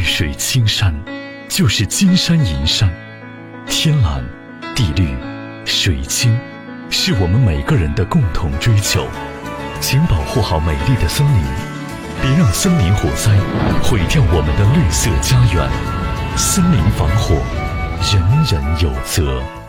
水青山就是金山银山，天蓝地绿水清是我们每个人的共同追求。请保护好美丽的森林，别让森林火灾毁掉我们的绿色家园。森林防火，人人有责。